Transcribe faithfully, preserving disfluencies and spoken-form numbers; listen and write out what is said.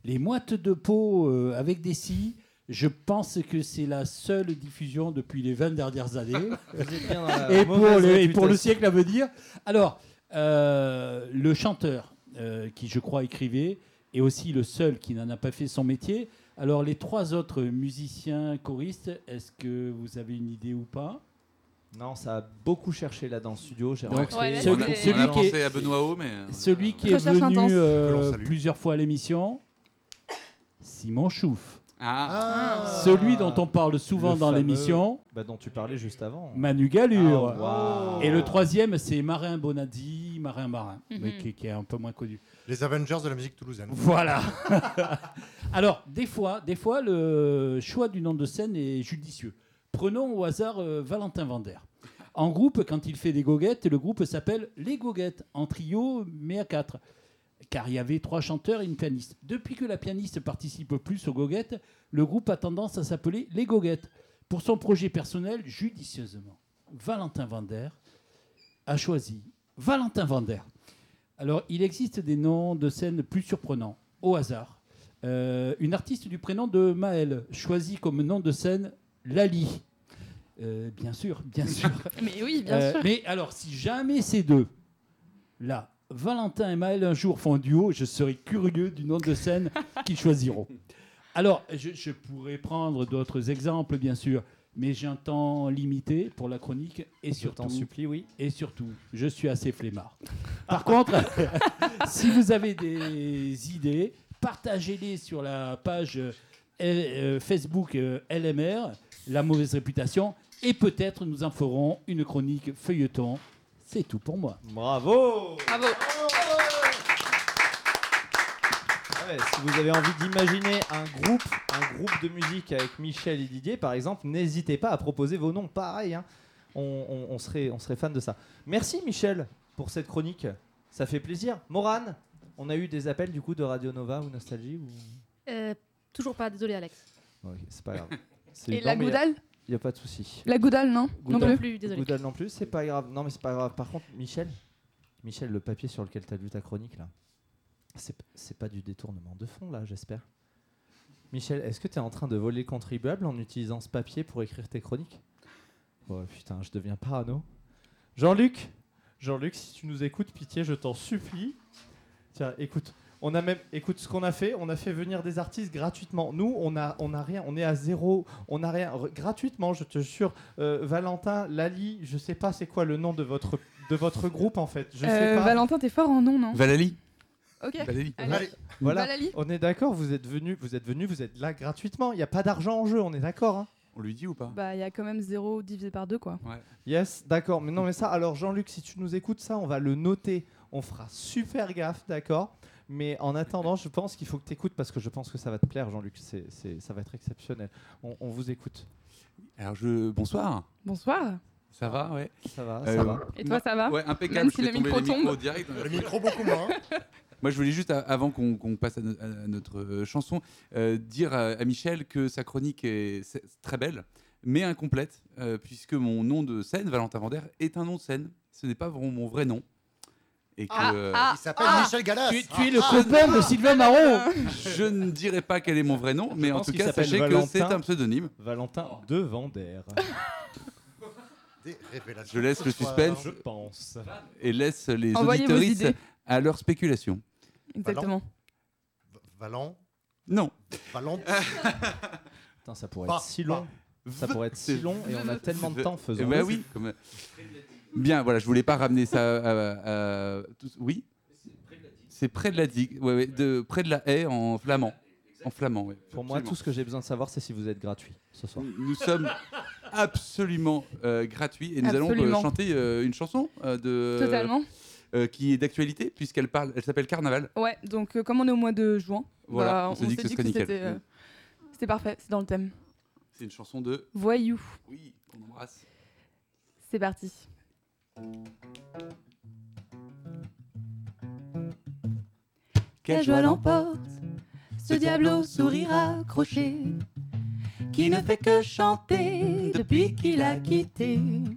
Les Mouettes de Pau euh, avec des scies. Je pense que c'est la seule diffusion depuis les vingt dernières années. et, pour le, et pour le siècle à venir. Alors, euh, le chanteur euh, qui, je crois, écrivait, est aussi le seul qui n'en a pas fait son métier. Alors, les trois autres musiciens choristes, est-ce que vous avez une idée ou pas ? Non, ça a beaucoup cherché là dans le studio. J'ai Donc, rencontré celui, on a, celui on a qui pensé est, à Benoît O, mais... celui qui est Recherche venu intense. euh, Que l'on plusieurs fois à l'émission, Simon Chouf. Ah, Ah. Celui dont on parle souvent Le dans fameux- l'émission, bah, dont tu parlais juste avant. Manu Gallure. Ah, wow. Et le troisième, c'est Marin Bonazzi, Marin Marin, Mhm. mais qui, qui est un peu moins connu. Les Avengers de la musique toulousaine. Voilà. Alors, des fois, des fois, le choix du nom de scène est judicieux. Prenons au hasard euh, Valentin Vander. En groupe, quand il fait des goguettes, le groupe s'appelle Les Goguettes, en trio, mais à quatre. Car il y avait trois chanteurs et une pianiste. Depuis que la pianiste participe plus aux goguettes, le groupe a tendance à s'appeler Les Goguettes. Pour son projet personnel, judicieusement, Valentin Vander a choisi Valentin Vander. Alors, il existe des noms de scène plus surprenants, au hasard. Euh, une artiste du prénom de Maëlle choisit comme nom de scène Lali. Euh, bien sûr, bien sûr. Mais oui, bien Euh, sûr. mais alors, si jamais ces deux, là, Valentin et Maëlle un jour font un duo, je serai curieux du nom de scène qu'ils choisiront. Alors, je, je pourrais prendre d'autres exemples, bien sûr, mais j'ai un temps limité pour la chronique et Je t'en surtout, supplie, oui. et surtout, je suis assez flemmard. Par contre, si vous avez des idées, partagez-les sur la page euh, euh, Facebook euh, L M R, La Mauvaise Réputation, et peut-être nous en ferons une chronique feuilleton. C'est tout pour moi. Bravo. Bravo. Ah ouais, si vous avez envie d'imaginer un groupe, un groupe de musique avec Michel et Didier, par exemple, n'hésitez pas à proposer vos noms. Pareil, hein. on, on, on serait, on serait fan de ça. Merci Michel pour cette chronique. Ça fait plaisir. Morane, on a eu des appels du coup de Radio Nova ou Nostalgie ou... Euh, toujours pas, désolé Alex. Ok, c'est pas grave. C'est- Et non, la mais y a- Goudal y a pas de souci. La Goudal, non Non Goudal. plus. Plus, désolé. Goudal non plus, c'est pas grave. Non mais c'est pas grave. Par contre, Michel, Michel, le papier sur lequel tu as lu ta chronique là, c'est c'est pas du détournement de fonds là, j'espère. Michel, est-ce que tu es en train de voler le contribuable en utilisant ce papier pour écrire tes chroniques? Oh putain, je deviens parano. Jean-Luc, Jean-Luc, si tu nous écoutes, pitié, je t'en supplie. Tiens, écoute. On a même, écoute, ce qu'on a fait, on a fait venir des artistes gratuitement. Nous, on a, on a rien, on est à zéro, on a rien, R- gratuitement, je te jure. Euh, Valentin, Lali, je sais pas c'est quoi le nom de votre, de votre groupe en fait. Je sais Euh, pas. Valentin, t'es fort en nom, non Valérie. Ok. Valérie. Allez. Allez. Voilà, Valali. on est d'accord. Vous êtes venus, vous êtes venus, vous êtes là gratuitement. Il y a pas d'argent en jeu, on est d'accord. Hein. On lui dit ou pas? Bah, il y a quand même zéro divisé par deux, quoi. Yes, d'accord. Mais non, mais ça. Alors Jean-Luc, si tu nous écoutes, ça, on va le noter. On fera super gaffe, d'accord. Mais en attendant, je pense qu'il faut que tu écoutes parce que je pense que ça va te plaire, Jean-Luc. C'est, c'est, ça va être exceptionnel. On, on vous écoute. Alors, je... bonsoir. Bonsoir. Ça va, ouais. Ça va, Euh, ça va. Et toi, ça va Ouais, impeccable. Même je si fais le tomber micro les tombe. micros direct. Le micro beaucoup moins. Moi, je voulais juste, a- avant qu'on qu'on passe à, no- à notre euh, chanson, euh, dire à, à Michel que sa chronique est, c'est- c'est très belle, mais incomplète, euh, puisque mon nom de scène, Valentin Vander, est un nom de scène. Ce n'est pas vraiment mon vrai nom. Et que Ah, euh, ah. Il s'appelle Ah. Michel Gallas. Tu, tu es le Ah, copain de Sylvain Marot. je ne dirai pas quel est mon vrai nom, mais en pense tout qu'il cas, s'appelle sachez Valentin. que c'est un pseudonyme. Valentin de Vander, des révélations Je laisse ce le soir. suspense. je pense. Et laisse les Envoyez vos auditeuristes idées. à leur spéculation. Exactement. V- Valent. Non. Valent. Putain, ça pourrait Bah, être si long. Ça pourrait être si long et on a tellement de temps faisant. Eh ben oui. Comme... Bien, voilà, je voulais pas ramener ça à... à- tout- Oui. C'est près de la digue, ouais, ouais, de, près de la haie en flamand. En flamand, ouais. Pour moi, tout ce que j'ai besoin de savoir, c'est si vous êtes gratuit ce soir. Nous sommes absolument euh, gratuits et nous allons Absolument. euh, chanter euh, une chanson euh, de, Totalement. euh, qui est d'actualité puisqu'elle parle, elle s'appelle Carnaval. Ouais, donc euh, comme on est au mois de juin, Voilà, bah, on s'est dit que ce serait nickel. c'était, euh, c'était parfait, c'est dans le thème. C'est une chanson de, Voyou, oui, qu'on embrasse. c'est parti. Quelle joie l'emporte ce diable au sourire accroché qui ne fait que chanter depuis qu'il a quitté